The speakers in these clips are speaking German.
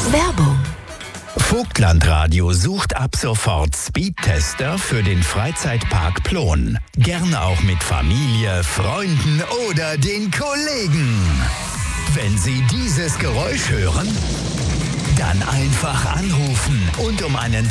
Werbung. Vogtlandradio sucht ab sofort Speedtester für den Freizeitpark Plon. Gerne auch mit Familie, Freunden oder den Kollegen. Wenn Sie dieses Geräusch hören, dann einfach anrufen und um einen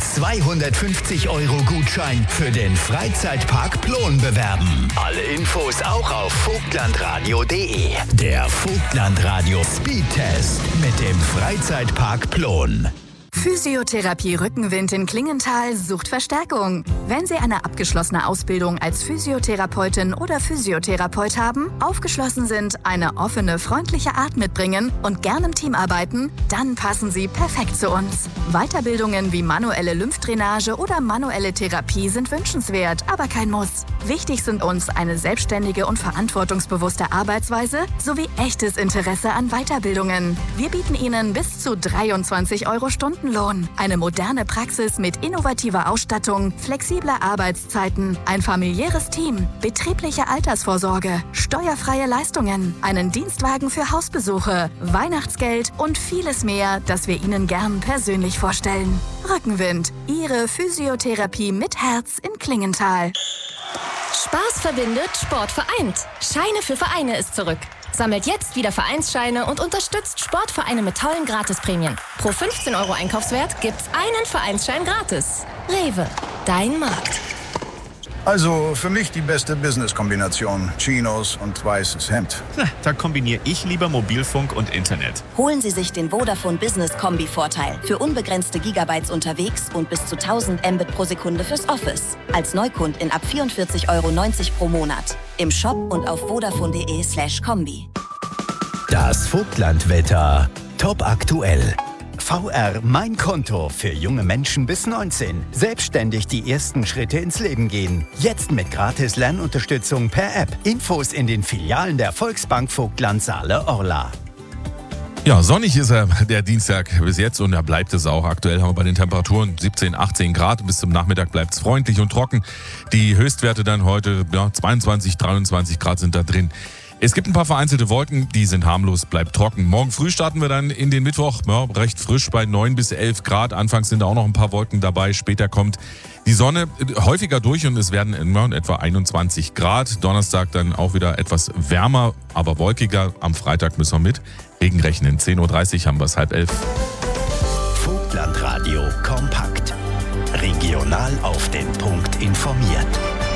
250-Euro-Gutschein für den Freizeitpark Plon bewerben. Alle Infos auch auf vogtlandradio.de. Der Vogtlandradio Speedtest mit dem Freizeitpark Plon. Physiotherapie Rückenwind in Klingenthal sucht Verstärkung. Wenn Sie eine abgeschlossene Ausbildung als Physiotherapeutin oder Physiotherapeut haben, aufgeschlossen sind, eine offene, freundliche Art mitbringen und gern im Team arbeiten, dann passen Sie perfekt zu uns. Weiterbildungen wie manuelle Lymphdrainage oder manuelle Therapie sind wünschenswert, aber kein Muss. Wichtig sind uns eine selbstständige und verantwortungsbewusste Arbeitsweise sowie echtes Interesse an Weiterbildungen. Wir bieten Ihnen bis zu 23 Euro Stundenlohn, eine moderne Praxis mit innovativer Ausstattung, flexibler Arbeitszeiten, ein familiäres Team, betriebliche Altersvorsorge, steuerfreie Leistungen, einen Dienstwagen für Hausbesuche, Weihnachtsgeld und vieles mehr, das wir Ihnen gern persönlich vorstellen. Rückenwind, Ihre Physiotherapie mit Herz in Klingenthal. Spaß verbindet, Sport vereint. Scheine für Vereine ist zurück. Sammelt jetzt wieder Vereinsscheine und unterstützt Sportvereine mit tollen Gratisprämien. Pro 15 Euro Einkaufswert gibt's einen Vereinsschein gratis. Rewe, dein Markt. Also für mich die beste Business-Kombination. Chinos und weißes Hemd. Da kombiniere ich lieber Mobilfunk und Internet. Holen Sie sich den Vodafone Business Kombi-Vorteil für unbegrenzte Gigabytes unterwegs und bis zu 1000 Mbit pro Sekunde fürs Office. Als Neukundin ab 44,90 Euro pro Monat. Im Shop und auf vodafone.de/kombi. Das Vogtlandwetter. Top aktuell. VR Mein Konto für junge Menschen bis 19. Selbstständig die ersten Schritte ins Leben gehen. Jetzt mit gratis Lernunterstützung per App. Infos in den Filialen der Volksbank Vogtland Saale-Orla. Ja, sonnig ist er der Dienstag bis jetzt und da bleibt es auch. Aktuell haben wir bei den Temperaturen 17, 18 Grad. Bis zum Nachmittag bleibt es freundlich und trocken. Die Höchstwerte dann heute 22, 23 Grad sind da drin. Es gibt ein paar vereinzelte Wolken, die sind harmlos, bleibt trocken. Morgen früh starten wir dann in den Mittwoch, recht frisch bei 9 bis 11 Grad. Anfangs sind da auch noch ein paar Wolken dabei, später kommt die Sonne häufiger durch und es werden etwa 21 Grad. Donnerstag dann auch wieder etwas wärmer, aber wolkiger. Am Freitag müssen wir mit Regen rechnen. 10.30 Uhr haben wir es, 10:30. Vogtlandradio kompakt. Regional auf den Punkt informiert.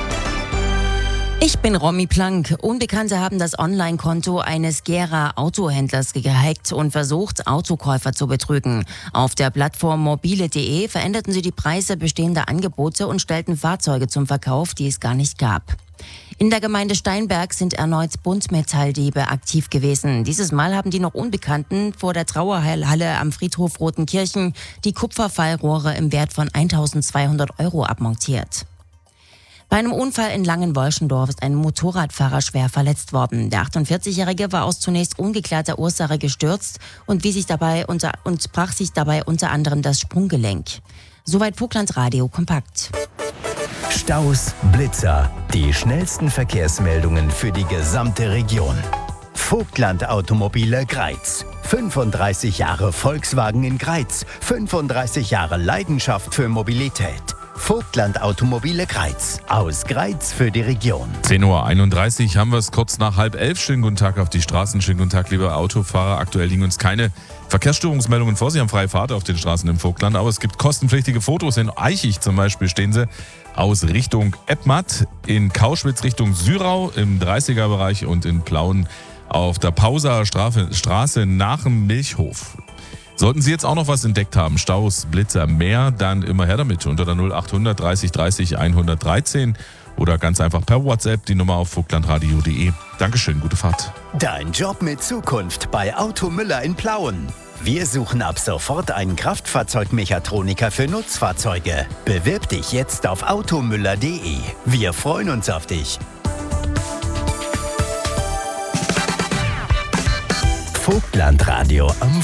Ich bin Romy Plank. Unbekannte haben das Online-Konto eines Gera Autohändlers gehackt und versucht, Autokäufer zu betrügen. Auf der Plattform mobile.de veränderten sie die Preise bestehender Angebote und stellten Fahrzeuge zum Verkauf, die es gar nicht gab. In der Gemeinde Steinberg sind erneut Buntmetalldiebe aktiv gewesen. Dieses Mal haben die noch Unbekannten vor der Trauerhalle am Friedhof Rotenkirchen die Kupferfallrohre im Wert von 1.200 Euro abmontiert. Bei einem Unfall in Langenwolschendorf ist ein Motorradfahrer schwer verletzt worden. Der 48-Jährige war aus zunächst ungeklärter Ursache gestürzt und brach sich dabei unter anderem das Sprunggelenk. Soweit Vogtlandradio kompakt. Staus, Blitzer, die schnellsten Verkehrsmeldungen für die gesamte Region. Vogtland Automobile Greiz. 35 Jahre Volkswagen in Greiz. 35 Jahre Leidenschaft für Mobilität. Vogtland Automobile Greiz. Aus Greiz für die Region. 10.31 Uhr haben wir es kurz nach 10:30. Schönen guten Tag auf die Straßen. Schönen guten Tag, liebe Autofahrer. Aktuell liegen uns keine Verkehrsstörungsmeldungen vor. Sie haben freie Fahrt auf den Straßen im Vogtland. Aber es gibt kostenpflichtige Fotos. In Eichig zum Beispiel stehen sie aus Richtung Eppmatt, in Kauschwitz Richtung Syrau im 30er-Bereich und in Plauen auf der Pauser Straße nach dem Milchhof. Sollten Sie jetzt auch noch was entdeckt haben, Staus, Blitzer, mehr, dann immer her damit unter der 0800 30 30 113 oder ganz einfach per WhatsApp die Nummer auf vogtlandradio.de. Dankeschön, gute Fahrt. Dein Job mit Zukunft bei Auto Müller in Plauen. Wir suchen ab sofort einen Kraftfahrzeugmechatroniker für Nutzfahrzeuge. Bewirb dich jetzt auf automüller.de. Wir freuen uns auf dich. Vogtlandradio am